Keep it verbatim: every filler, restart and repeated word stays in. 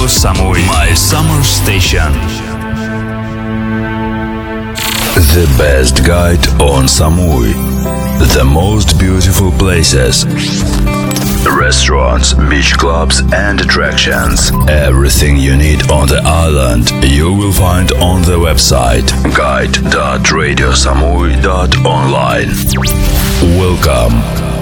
Radio Samui, my summer station. The best guide on Samui. The most beautiful places. Restaurants, beach clubs and attractions. Everything you need on the island you will find on the website guide dot radio samui dot online. Welcome.